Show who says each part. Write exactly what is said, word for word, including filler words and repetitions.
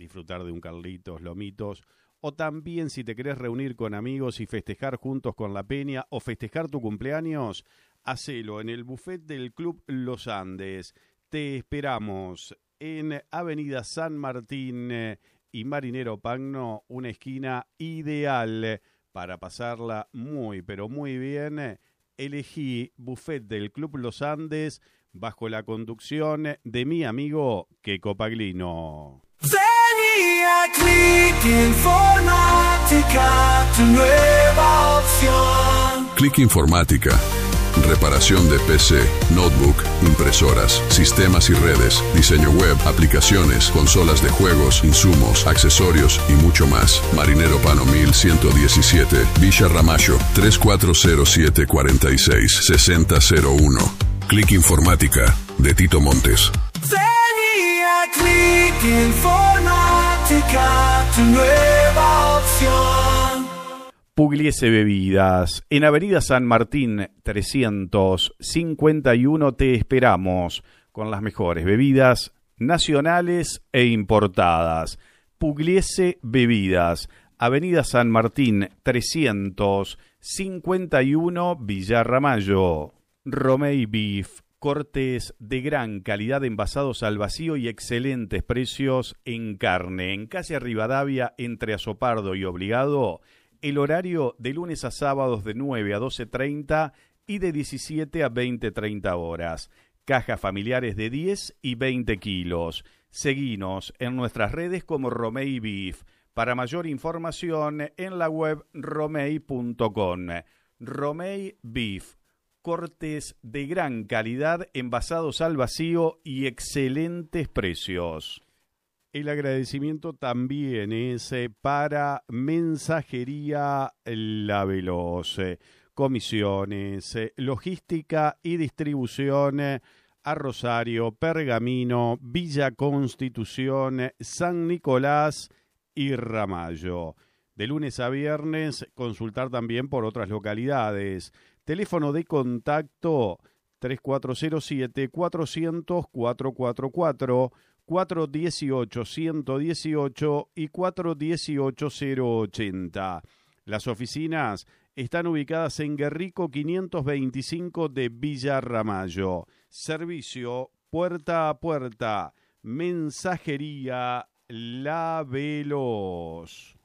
Speaker 1: disfrutar de un Carlitos, lomitos, o también si te querés reunir con amigos y festejar juntos con la peña o festejar tu cumpleaños, hacelo en el buffet del Club Los Andes. Te esperamos en Avenida San Martín y Marinero Pagno, una esquina ideal para pasarla muy, pero muy bien. Elegí buffet del Club Los Andes bajo la conducción de mi amigo Queco Paglino.
Speaker 2: Venía Click Informática, tu nueva opción.
Speaker 3: Click Informática. Reparación de P C, notebook, impresoras, sistemas y redes, diseño web, aplicaciones, consolas de juegos, insumos, accesorios y mucho más. Marinero Pano mil ciento diecisiete, Villa Ramallo, tres cuatro cero siete cuatro seis seis cero cero uno. Click Informática, de Tito Montes.
Speaker 2: Venía Click Informática, tu nueva opción.
Speaker 1: Pugliese Bebidas, en Avenida San Martín trescientos cincuenta y uno te esperamos con las mejores bebidas nacionales e importadas. Pugliese Bebidas, Avenida San Martín trescientos cincuenta y uno Villa Ramallo. Romei Beef, cortes de gran calidad envasados al vacío y excelentes precios en carne. En calle Rivadavia, entre Azopardo y Obligado, el horario de lunes a sábados de nueve a doce treinta y de diecisiete a veinte treinta horas. Cajas familiares de diez y veinte kilos. Seguinos en nuestras redes como Romei Beef. Para mayor información en la web romei punto com. Romei Beef. Cortes de gran calidad envasados al vacío y excelentes precios. El agradecimiento también es para Mensajería La Veloz, comisiones, logística y distribución a Rosario, Pergamino, Villa Constitución, San Nicolás y Ramallo. De lunes a viernes, consultar también por otras localidades. Teléfono de contacto tres cuatro cero siete cuatro cero cero cuatro cuatro cuatro, cuatro uno ocho, uno uno ocho y cuatro uno ocho, cero ochenta. Las oficinas están ubicadas en Guerrico quinientos veinticinco de Villa Ramallo. Servicio puerta a puerta. Mensajería La Veloz.